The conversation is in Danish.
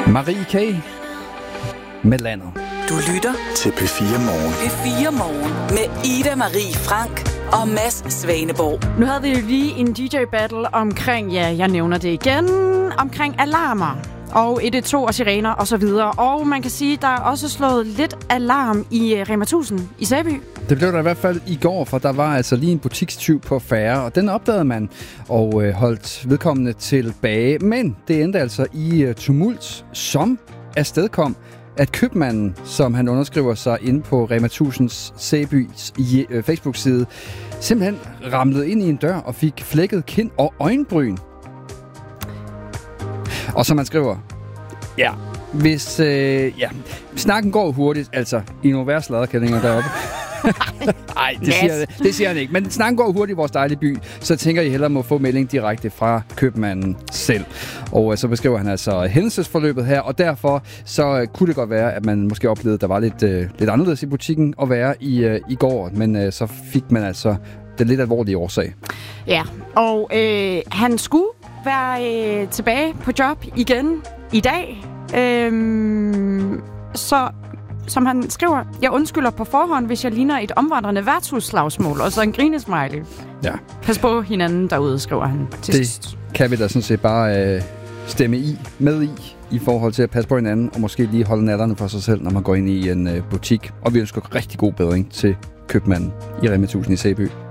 Marie K. med landet. Du lytter til P4 Morgen. P4 Morgen med Ida Marie Frank og Mads Svaneborg. Nu havde vi jo lige en DJ-battle omkring, ja, jeg nævner det igen, omkring alarmer og 112 og sirener og så videre. Og man kan sige, der er også slået lidt alarm i Rema 1000 i Sæby. Det blev der i hvert fald i går, for der var altså lige en butikstyv på færre, og den opdagede man og holdt vedkommende tilbage. Men det endte altså i tumult, som afstedkom, at købmanden, som han underskriver sig inde på Rema 1000's Sæbys Facebook-side, simpelthen ramlede ind i en dør og fik flækket kind og øjenbryn. Og som man skriver, ja, hvis snakken går hurtigt, altså i nogle værre sladderkællinger deroppe. Nej, det siger han ikke. Men snakken går hurtigt i vores dejlige by, så tænker I hellere må få melding direkte fra købmanden selv. Og så beskriver han altså hændelsesforløbet her, og derfor så kunne det godt være, at man måske oplevede, at der var lidt anderledes i butikken at være i går, men så fik man altså den lidt alvorlige årsag. Ja, og han skulle være tilbage på job igen i dag. Så som han skriver, jeg undskylder på forhånd, hvis jeg ligner et omvandrende værtshusslagsmål, og så en grinesmiley. Ja. Pas på hinanden derude, skriver han til sidst. Det kan vi da sådan set bare stemme med i forhold til at passe på hinanden, og måske lige holde natterne for sig selv, når man går ind i en butik. Og vi ønsker rigtig god bedring til købmanden i Rema 1000 i Sæby.